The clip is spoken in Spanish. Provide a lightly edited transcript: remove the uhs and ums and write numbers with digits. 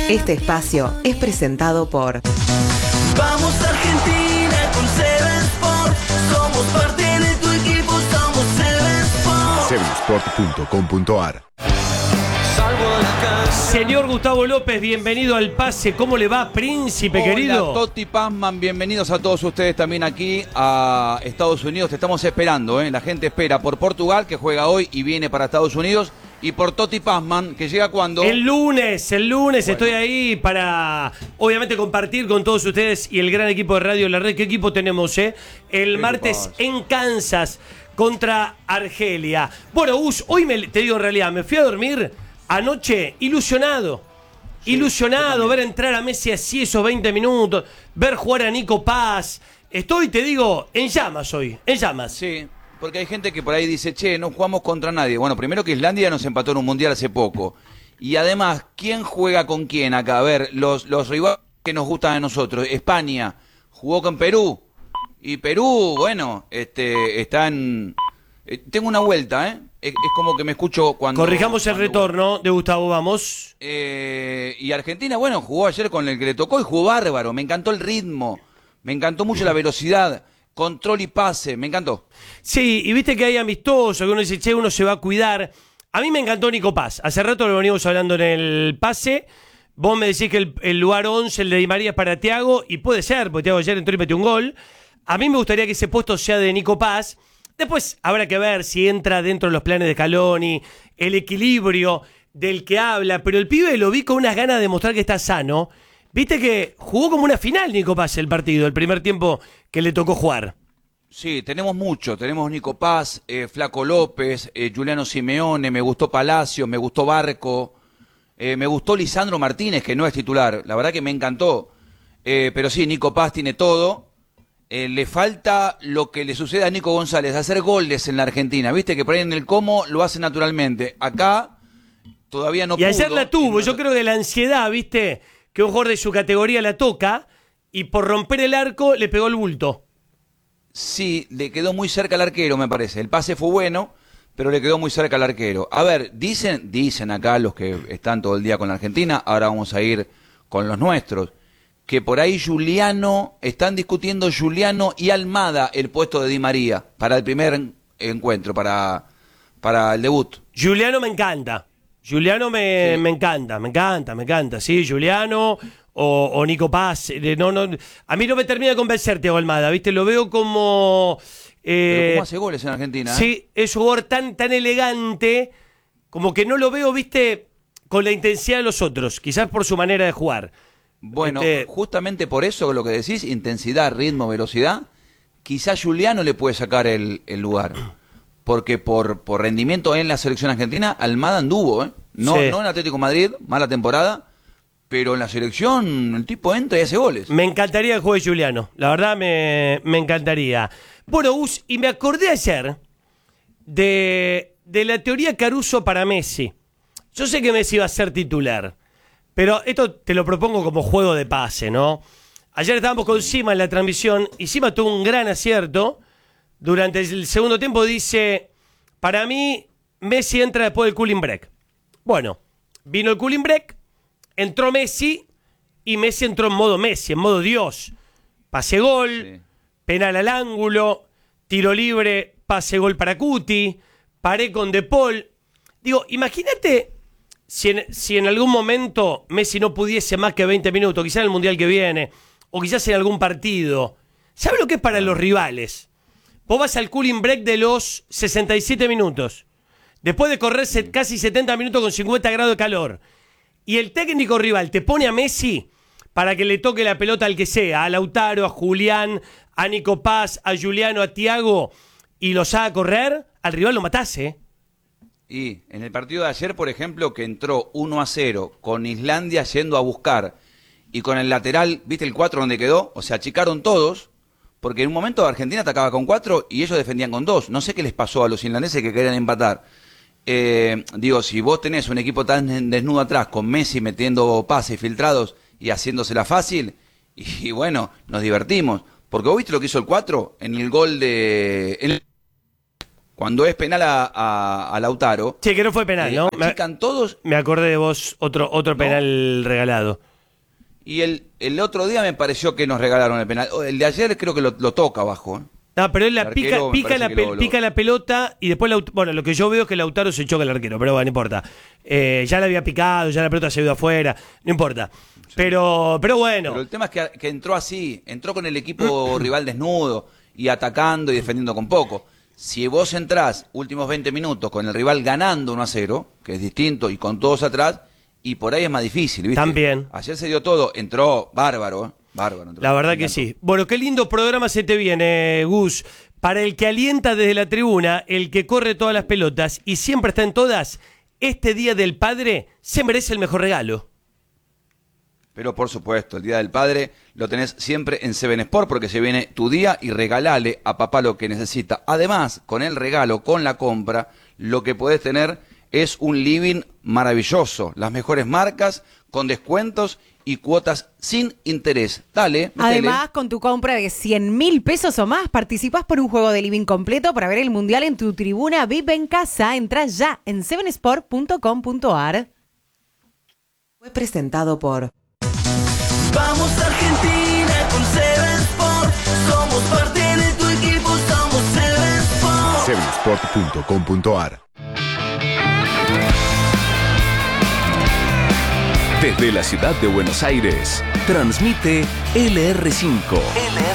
Este espacio es presentado por Vamos Argentina con Seven Sport. Somos parte de tu equipo, somos Seven Sport. Sevensport.com.ar. Señor Gustavo López, bienvenido al pase. ¿Cómo le va, príncipe querido? Hola, Toti Pazman, bienvenidos a todos ustedes también aquí a Estados Unidos. Te estamos esperando, la gente espera por Portugal, que juega hoy y viene para Estados Unidos, y por Toti Pazman, que llega cuando... El lunes, bueno. Estoy ahí para, obviamente, compartir con todos ustedes y el gran equipo de Radio La Red. ¿Qué equipo tenemos, El martes en Kansas contra Argelia. Bueno, hoy te digo en realidad, me fui a dormir anoche ilusionado, ver entrar a Messi así esos 20 minutos, ver jugar a Nico Paz. Estoy, te digo, en llamas hoy, en llamas. Sí, porque hay gente que por ahí dice, che, no jugamos contra nadie. Bueno, primero que Islandia nos empató en un mundial hace poco. Y además, ¿quién juega con quién acá? A ver, los rivales que nos gustan a nosotros. España jugó con Perú. Y Perú, bueno, está en... tengo una vuelta, Es como que me escucho cuando... Corrijamos el retorno de Gustavo, vamos. Y Argentina, bueno, jugó ayer con el que le tocó y jugó bárbaro. Me encantó el ritmo, me encantó mucho la velocidad, control y pase, me encantó. Sí, y viste que hay amistosos, que uno dice, che, uno se va a cuidar. A mí me encantó Nico Paz. Hace rato lo venimos hablando en el pase. Vos me decís que el lugar 11, el de Di María, es para Thiago, y puede ser, porque Thiago ayer entró y metió un gol. A mí me gustaría que ese puesto sea de Nico Paz. Después habrá que ver si entra dentro de los planes de Scaloni, el equilibrio del que habla, pero el pibe lo vi con unas ganas de mostrar que está sano. Viste que jugó como una final Nico Paz el partido, el primer tiempo que le tocó jugar. Sí, tenemos mucho, tenemos Nico Paz, Flaco López, Juliano Simeone, me gustó Palacios, me gustó Barco, me gustó Lisandro Martínez, que no es titular, la verdad que me encantó, pero sí, Nico Paz tiene todo. Le falta lo que le sucede a Nico González, hacer goles en la Argentina. Viste que por ahí en el cómo lo hace naturalmente. Acá todavía no pudo. Y ayer la tuvo. Yo creo que la ansiedad, viste, que un jugador de su categoría la toca y por romper el arco le pegó el bulto. Sí, le quedó muy cerca al arquero, me parece. El pase fue bueno, pero le quedó muy cerca al arquero. A ver, dicen acá los que están todo el día con la Argentina, ahora vamos a ir con los nuestros, que por ahí están discutiendo Juliano y Almada el puesto de Di María para el primer encuentro, para el debut. Juliano me encanta. Juliano me encanta. Sí, Juliano o Nico Paz. A mí no me termina de convencer Thiago Almada, ¿viste? Lo veo como... Pero ¿cómo hace goles en Argentina? Sí, es un jugador tan elegante, como que no lo veo, ¿viste? Con la intensidad de los otros, quizás por su manera de jugar. Bueno, justamente por eso lo que decís, intensidad, ritmo, velocidad, quizás Juliano le puede sacar el lugar. Porque por rendimiento en la selección argentina, Almada anduvo, No en Atlético de Madrid, mala temporada, pero en la selección el tipo entra y hace goles. Me encantaría el juego de Juliano, la verdad me encantaría. Bueno, y me acordé ayer de la teoría Caruso para Messi. Yo sé que Messi va a ser titular, pero esto te lo propongo como juego de pase, ¿no? Ayer estábamos con Sima en la transmisión y Sima tuvo un gran acierto. Durante el segundo tiempo dice, para mí Messi entra después del cooling break. Bueno, vino el cooling break, entró Messi y Messi entró en modo Messi, en modo Dios. Pase gol, sí. Penal al ángulo, tiro libre, pase gol para Cuti, paré con De Paul. Digo, imagínate... Si en algún momento Messi no pudiese más que 20 minutos, quizás en el Mundial que viene, o quizás en algún partido, ¿sabe lo que es para los rivales? Vos vas al cooling break de los 67 minutos, después de correrse casi 70 minutos con 50 grados de calor, y el técnico rival te pone a Messi para que le toque la pelota al que sea, a Lautaro, a Julián, a Nico Paz, a Juliano, a Thiago, y los haga correr, al rival lo matás, Y en el partido de ayer, por ejemplo, que entró 1-0 con Islandia yendo a buscar y con el lateral, ¿viste el 4 donde quedó? O sea, achicaron todos, porque en un momento Argentina atacaba con 4 y ellos defendían con 2. No sé qué les pasó a los islandeses que querían empatar. Si vos tenés un equipo tan desnudo atrás, con Messi metiendo pases filtrados y haciéndosela fácil, y bueno, nos divertimos. Porque vos viste lo que hizo el 4 en el gol de... Cuando es penal a Lautaro, Sí, que no fue penal, ¿no? achican todos. Me acordé de vos, otro penal regalado. Y el otro día me pareció que nos regalaron el penal. El de ayer creo que lo toca abajo. No, pero él El arquero pica la pelota y después, bueno, lo que yo veo es que Lautaro se choca el arquero, pero bueno, no importa. Ya la había picado, ya la pelota se ha ido afuera, no importa. Sí. Pero bueno. Pero el tema es que entró así, entró con el equipo rival desnudo y atacando y defendiendo con poco. Si vos entrás últimos 20 minutos con el rival ganando 1-0, que es distinto, y con todos atrás, y por ahí es más difícil, ¿viste? También. Ayer se dio todo, entró bárbaro, bárbaro. La verdad que sí. Bueno, qué lindo programa se te viene, Gus. Para el que alienta desde la tribuna, el que corre todas las pelotas y siempre está en todas, este Día del Padre se merece el mejor regalo. Pero por supuesto, el Día del Padre lo tenés siempre en Seven Sport porque se viene tu día y regalale a papá lo que necesita. Además, con el regalo, con la compra, lo que podés tener es un living maravilloso. Las mejores marcas, con descuentos y cuotas sin interés. Dale, metele. Además, con tu compra de 100.000 pesos o más, participás por un juego de living completo para ver el Mundial en tu tribuna VIP en casa. Entrá ya en sevensport.com.ar. Fue presentado por Vamos Argentina con Seven Sport. Somos parte de tu equipo, somos Seven Sport. Sevensport.com.ar. Desde la ciudad de Buenos Aires, transmite LR5.